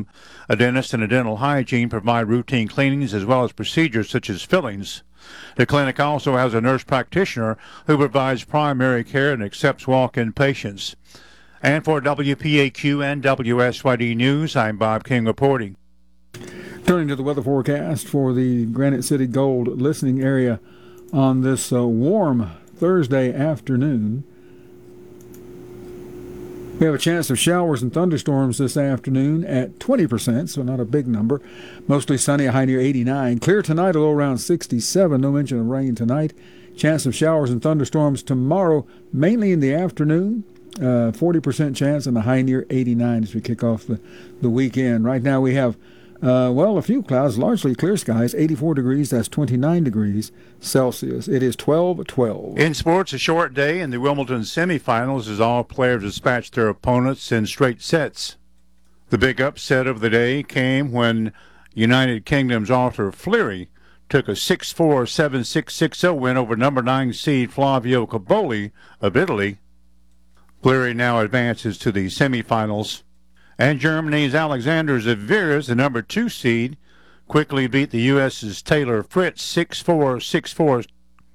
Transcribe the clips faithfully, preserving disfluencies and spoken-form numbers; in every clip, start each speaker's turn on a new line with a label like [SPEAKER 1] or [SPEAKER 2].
[SPEAKER 1] them. A dentist and a dental hygiene provide routine cleanings as well as procedures such as fillings. The clinic also has a nurse practitioner who provides primary care and accepts walk-in patients. And for W P A Q and W S Y D News, I'm Bob King reporting.
[SPEAKER 2] Turning to the weather forecast for the Granite City Gold listening area on this uh, warm Thursday afternoon. We have a chance of showers and thunderstorms this afternoon at twenty percent, so not a big number. Mostly sunny, a high near eighty-nine. Clear tonight, a low around sixty-seven. No mention of rain tonight. Chance of showers and thunderstorms tomorrow, mainly in the afternoon. Uh, forty percent chance and a high near eighty-nine as we kick off the, the weekend. Right now we have, uh, well, a few clouds, largely clear skies, eighty-four degrees, that's twenty-nine degrees Celsius. It is twelve twelve.
[SPEAKER 1] In sports, a short day in the Wimbledon semifinals as all players dispatched their opponents in straight sets. The big upset of the day came when United Kingdom's Arthur Fleary took a six four, seven six, six zero win over number nine seed Flavio Cobolli of Italy. Fleary now advances to the semifinals. And Germany's Alexander Zverev, the number two seed, quickly beat the U S's Taylor Fritz six four, six four,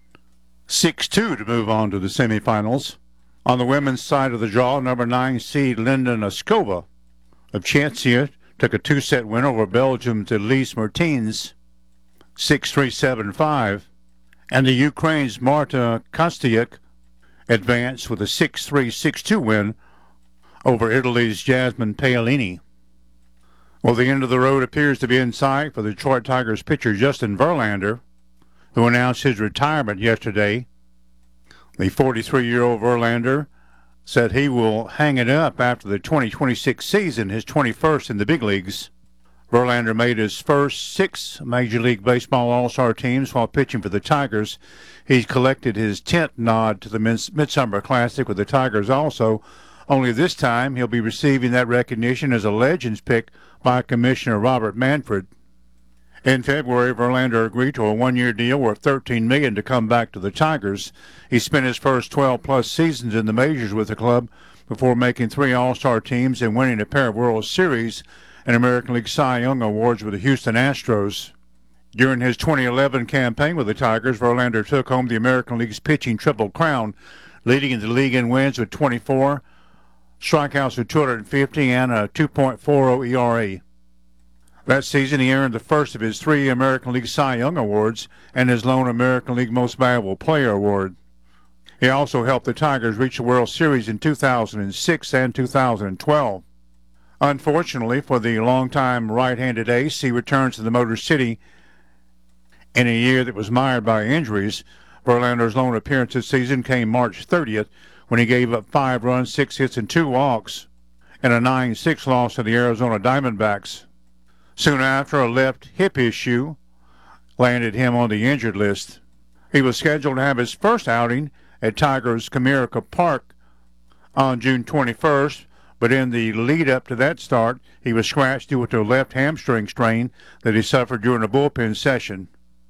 [SPEAKER 1] six two to move on to the semifinals. On the women's side of the draw, number nine seed Linda Noskova of Chechnya took a two-set win over Belgium's Elise Mertens six three, seven five. And the Ukraine's Marta Kostyuk advanced with a six three, six two win over Italy's Jasmine Paolini. Well, the end of the road appears to be in sight for the Detroit Tigers pitcher Justin Verlander, who announced his retirement yesterday. The forty-three-year-old Verlander said he will hang it up after the twenty twenty-six season, his twenty-first in the big leagues. Verlander made his first six Major League Baseball All-Star teams while pitching for the Tigers. He's collected his tenth nod to the Midsummer Classic with the Tigers also, only this time he'll be receiving that recognition as a Legends pick by Commissioner Robert Manfred. In February, Verlander agreed to a one-year deal worth thirteen million dollars to come back to the Tigers. He spent his first twelve-plus seasons in the majors with the club before making three All-Star teams and winning a pair of World Series and American League Cy Young awards with the Houston Astros. During his twenty eleven campaign with the Tigers, Verlander took home the American League's pitching Triple Crown, leading the league in wins with twenty-four, strikeouts with two hundred fifty, and a two point four oh E R A. That season, he earned the first of his three American League Cy Young awards and his lone American League Most Valuable Player award. He also helped the Tigers reach the World Series in two thousand six and two thousand twelve. Unfortunately for the longtime right-handed ace, he returns to the Motor City in a year that was mired by injuries. Verlander's lone appearance this season came March thirtieth when he gave up five runs, six hits, and two walks in a nine six loss to the Arizona Diamondbacks. Soon after, a left hip issue landed him on the injured list. He was scheduled to have his first outing at Tigers Comerica Park on June twenty-first, but in the lead-up to that start, he was scratched due to a left hamstring strain that he suffered during a bullpen session.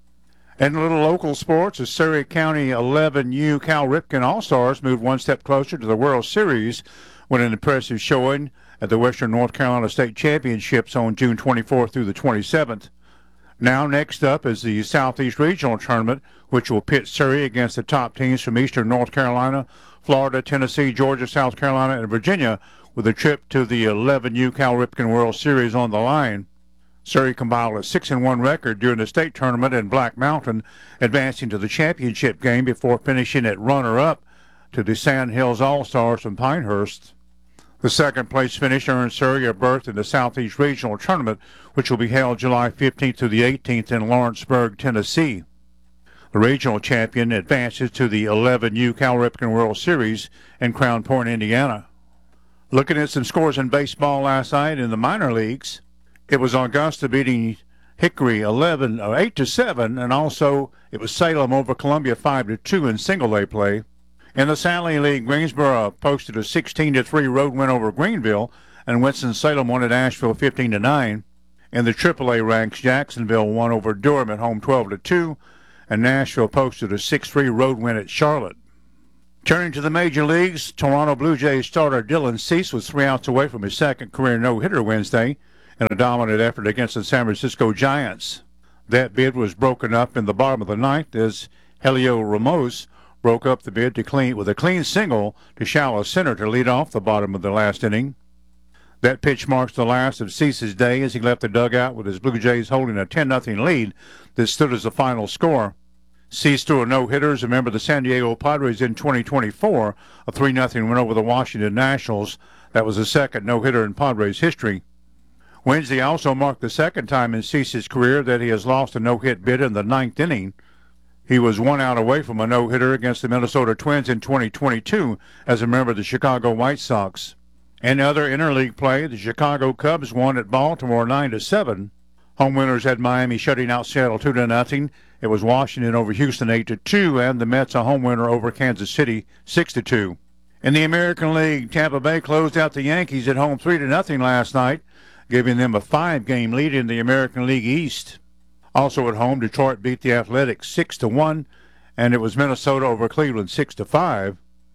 [SPEAKER 1] In a little local sports, the Surrey County eleven U Cal Ripken All-Stars moved one step closer to the World Series with an impressive showing at the Western North Carolina State Championships on June twenty-fourth through the twenty-seventh. Now next up is the Southeast Regional Tournament, which will pit Surrey against the top teams from Eastern North Carolina, Florida, Tennessee, Georgia, South Carolina, and Virginia, with a trip to the eleven U Cal Ripken World Series on the line. Surrey compiled a six and one record during the state tournament in Black Mountain, advancing to the championship game before finishing at runner-up to the Sand Hills All-Stars from Pinehurst. The second-place finish earned Surrey a berth in the Southeast Regional Tournament, which will be held July fifteenth through the eighteenth in Lawrenceburg, Tennessee. The regional champion advances to the eleven U Cal Ripken World Series in Crown Point, Indiana. Looking at some scores in baseball last night in the minor leagues, it was Augusta beating Hickory eleven or eight to seven, and also it was Salem over Columbia five to two in single-A play. In the Sally League, Greensboro posted a sixteen to three road win over Greenville, and Winston-Salem won at Asheville fifteen to nine. In the triple A ranks, Jacksonville won over Durham at home twelve to two, and Nashville posted a six three road win at Charlotte. Turning to the major leagues, Toronto Blue Jays starter Dylan Cease was three outs away from his second career no-hitter Wednesday, in a dominant effort against the San Francisco Giants. That bid was broken up in the bottom of the ninth as Helio Ramos broke up the bid to clean with a clean single to shallow center to lead off the bottom of the last inning. That pitch marks the last of Cease's day as he left the dugout with his Blue Jays holding a ten nothing lead that stood as the final score. Cease threw a no-hitter as a member of the San Diego Padres in twenty twenty-four, a three nothing win over the Washington Nationals. That was the second no-hitter in Padres history. Wednesday also marked the second time in Cease's career that he has lost a no-hit bid in the ninth inning. He was one out away from a no-hitter against the Minnesota Twins in twenty twenty-two as a member of the Chicago White Sox. In other interleague play, the Chicago Cubs won at Baltimore nine to seven. Home winners had Miami shutting out Seattle two to nothing. It was Washington over Houston eight to two, and the Mets a home winner over Kansas City six to two. In the American League, Tampa Bay closed out the Yankees at home three to nothing last night, giving them a five-game lead in the American League East. Also at home, Detroit beat the Athletics six to one, and it was Minnesota over Cleveland six to five.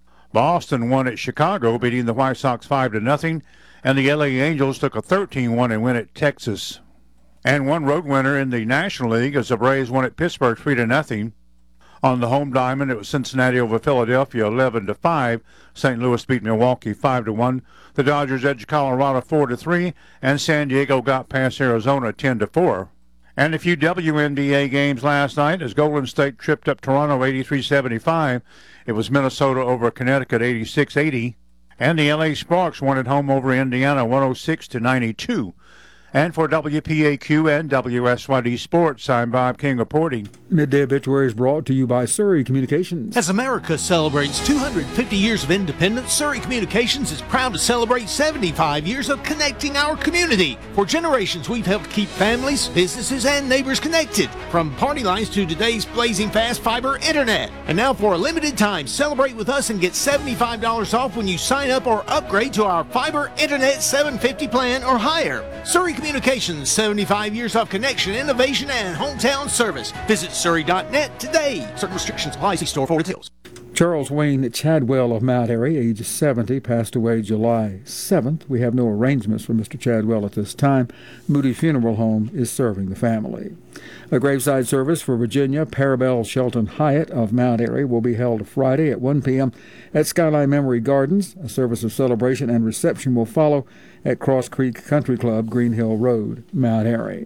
[SPEAKER 1] Boston won at Chicago, beating the White Sox five to nothing, and the L A Angels took a thirteen one win at Texas. And one road winner in the National League as the Braves won at Pittsburgh three to nothing. On the home diamond, it was Cincinnati over Philadelphia eleven to five. Saint Louis beat Milwaukee five to one. The Dodgers edged Colorado four to three, and San Diego got past Arizona ten to four. And a few W N B A games last night as Golden State tripped up Toronto eighty-three seventy-five. It was Minnesota over Connecticut eighty-six eighty. And the L A Sparks won at home over Indiana one oh six to ninety-two. And for W P A Q and W S Y D Sports, I'm Bob King reporting.
[SPEAKER 2] Midday Obituary is brought to you by Surrey Communications.
[SPEAKER 3] As America celebrates two hundred fifty years of independence, Surrey Communications is proud to celebrate seventy-five years of connecting our community. For generations, we've helped keep families, businesses, and neighbors connected, from party lines to today's blazing fast fiber internet. And now for a limited time, celebrate with us and get seventy-five dollars off when you sign up or upgrade to our fiber internet seven fifty plan or higher. Surrey Communications, seventy-five years of connection, innovation, and hometown service. Visit surrey dot net today. Certain restrictions apply. See store for details.
[SPEAKER 2] Charles Wayne Chadwell of Mount Airy, age seventy, passed away July seventh. We have no arrangements for Mister Chadwell at this time. Moody Funeral Home is serving the family. A graveside service for Virginia Parabelle Shelton Hyatt of Mount Airy will be held Friday at one p.m. at Skyline Memory Gardens. A service of celebration and reception will follow at Cross Creek Country Club, Green Hill Road, Mount Airy.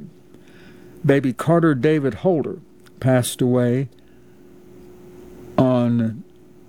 [SPEAKER 2] Baby Carter David Holder passed away on,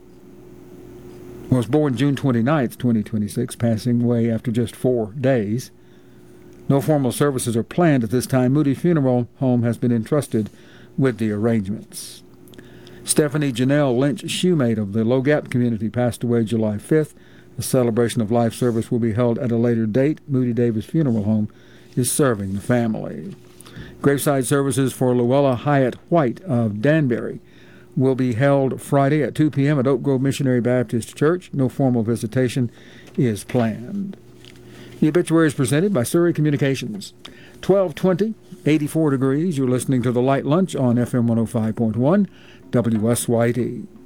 [SPEAKER 2] was born June twenty-ninth, twenty twenty-six, passing away after just four days. No formal services are planned at this time. Moody Funeral Home has been entrusted with the arrangements. Stephanie Janelle Lynch Shoemate of the Low Gap community passed away July fifth. A celebration of life service will be held at a later date. Moody Davis Funeral Home is serving the family. Graveside services for Luella Hyatt White of Danbury will be held Friday at two p.m. at Oak Grove Missionary Baptist Church. No formal visitation is planned. The obituary is presented by Surrey Communications. twelve twenty, eighty-four degrees. You're listening to The Light Lunch on F M one oh five point one W S Y D.